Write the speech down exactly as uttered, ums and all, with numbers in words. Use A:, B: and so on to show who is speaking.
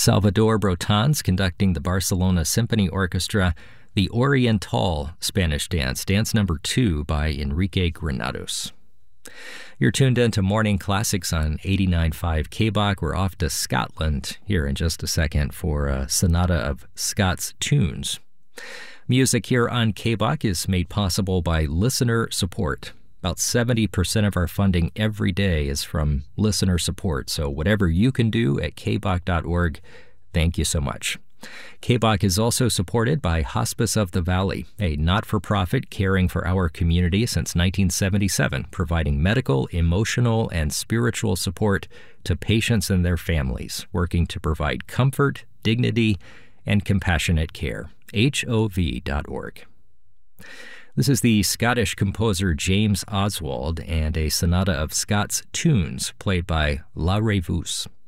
A: Salvador Brotans conducting the Barcelona Symphony Orchestra, the Oriental Spanish Dance, dance number two by Enrique Granados. You're tuned in to Morning Classics on eighty-nine point five K B O C. We're off to Scotland here in just a second for a sonata of Scots tunes. Music here on K B O C is made possible by listener support. About seventy percent of our funding every day is from listener support, so whatever you can do at k b o c dot org, thank you so much. K B O C is also supported by Hospice of the Valley, a not-for-profit caring for our community since nineteen seventy-seven, providing medical, emotional, and spiritual support to patients and their families, working to provide comfort, dignity, and compassionate care. H O V dot org. This is the Scottish composer James Oswald and a sonata of Scots tunes played by La Reyvous.